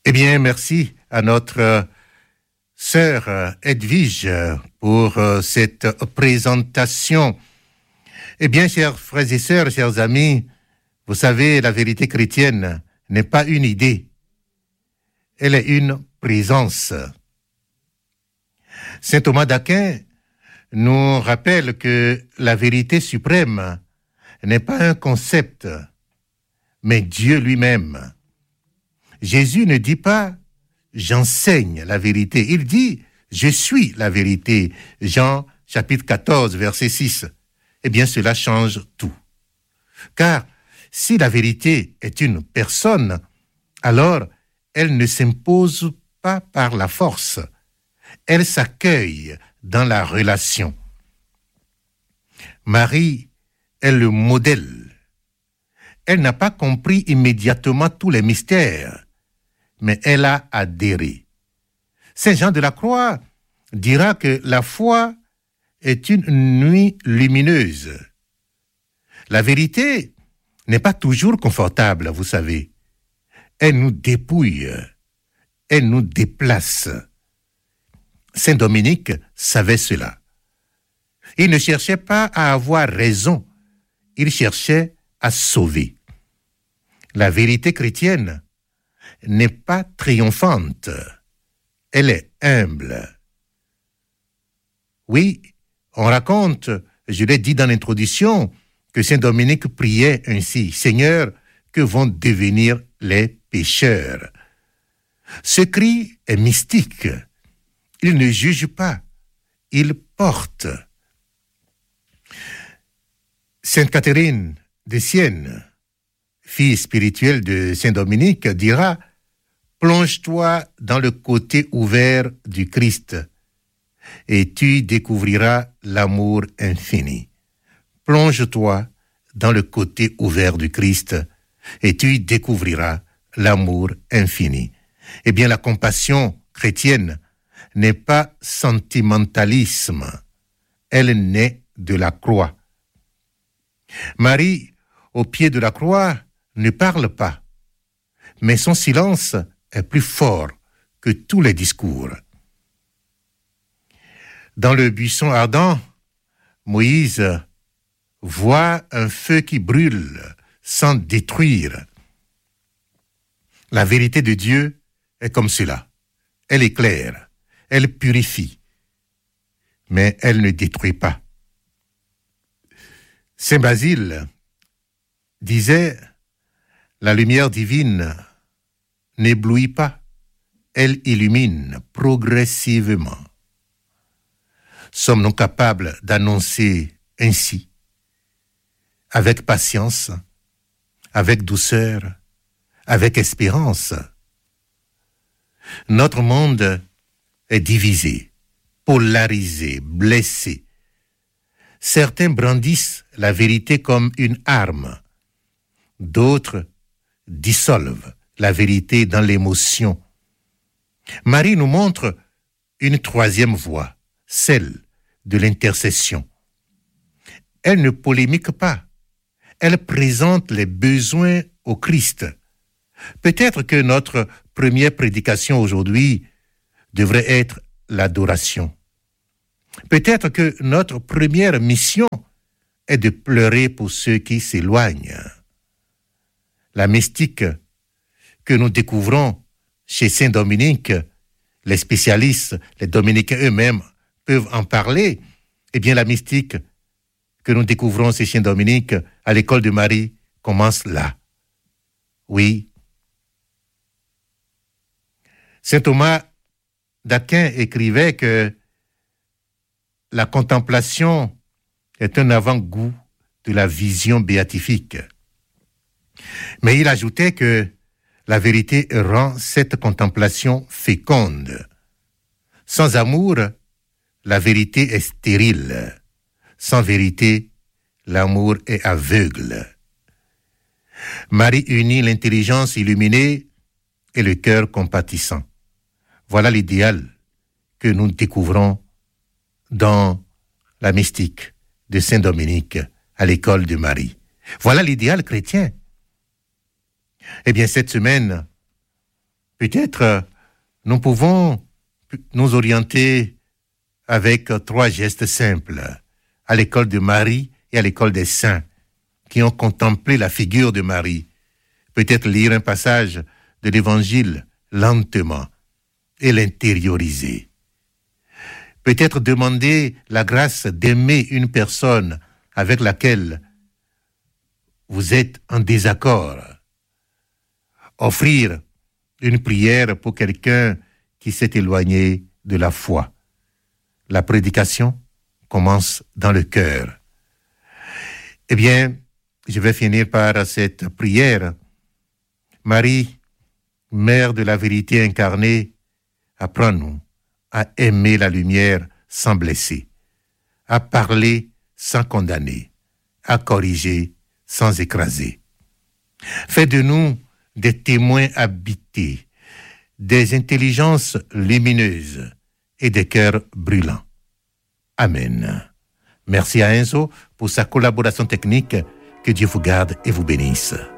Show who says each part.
Speaker 1: Eh bien, merci à notre sœur Edwige pour cette présentation. Eh bien, chers frères et sœurs, chers amis, vous savez, la vérité chrétienne n'est pas une idée, elle est une présence. Saint Thomas d'Aquin nous rappelle que la vérité suprême n'est pas un concept, mais Dieu lui-même. Jésus ne dit pas « j'enseigne la vérité », il dit « je suis la vérité ». Jean chapitre 14, verset 6. Eh bien, cela change tout. Car si la vérité est une personne, alors elle ne s'impose pas par la force. Elle s'accueille dans la relation. Marie est le modèle. Elle n'a pas compris immédiatement tous les mystères, mais elle a adhéré. Saint Jean de la Croix dira que la foi est une nuit lumineuse. La vérité n'est pas toujours confortable, vous savez. Elle nous dépouille, elle nous déplace. Saint Dominique savait cela. Il ne cherchait pas à avoir raison, il cherchait à sauver. La vérité chrétienne n'est pas triomphante, elle est humble. Oui, on raconte, je l'ai dit dans l'introduction, que Saint Dominique priait ainsi, « Seigneur, que vont devenir les pécheurs ?» Ce cri est mystique. Il ne juge pas, il porte. Sainte Catherine de Sienne, fille spirituelle de Saint Dominique, dira « Plonge-toi dans le côté ouvert du Christ et tu découvriras l'amour infini. Plonge-toi dans le côté ouvert du Christ et tu découvriras l'amour infini. » Eh bien, la compassion chrétienne n'est pas sentimentalisme, elle naît de la croix. Marie, au pied de la croix, ne parle pas, mais son silence est plus fort que tous les discours. Dans le buisson ardent, Moïse voit un feu qui brûle sans détruire. La vérité de Dieu est comme cela. Elle éclaire, elle purifie, mais elle ne détruit pas. Saint Basile disait « La lumière divine n'éblouit pas, elle illumine progressivement. » Sommes-nous capables d'annoncer ainsi, avec patience, avec douceur, avec espérance? Notre monde est divisé, polarisé, blessé. Certains brandissent la vérité comme une arme. D'autres dissolvent la vérité dans l'émotion. Marie nous montre une troisième voie, celle de l'intercession. Elle ne polémique pas. Elle présente les besoins au Christ. Peut-être que notre première prédication aujourd'hui devrait être l'adoration. Peut-être que notre première mission est de pleurer pour ceux qui s'éloignent. La mystique que nous découvrons chez Saint Dominique, les spécialistes, les dominicains eux-mêmes peuvent en parler. Eh bien, la mystique que nous découvrons chez Saint Dominique à l'école de Marie commence là. Oui. Saint Thomas d'Aquin écrivait que la contemplation est un avant-goût de la vision béatifique. Mais il ajoutait que la vérité rend cette contemplation féconde. Sans amour, la vérité est stérile. Sans vérité, l'amour est aveugle. Marie unit l'intelligence illuminée et le cœur compatissant. Voilà l'idéal que nous découvrons dans la mystique de Saint Dominique à l'école de Marie. Voilà l'idéal chrétien. Eh bien, cette semaine, Peut-être nous pouvons nous orienter avec 3 gestes simples, à l'école de Marie et à l'école des saints, qui ont contemplé la figure de Marie. Peut-être lire un passage de l'Évangile lentement et l'intérioriser. Peut-être demander la grâce d'aimer une personne avec laquelle vous êtes en désaccord. Offrir une prière pour quelqu'un qui s'est éloigné de la foi. La prédication commence dans le cœur. Eh bien, je vais finir par cette prière. Marie, Mère de la vérité incarnée, apprends-nous à aimer la lumière sans blesser, à parler sans condamner, à corriger sans écraser. Fais de nous des témoins habités, des intelligences lumineuses et des cœurs brûlants. Amen. Merci à Enzo pour sa collaboration technique. Que Dieu vous garde et vous bénisse.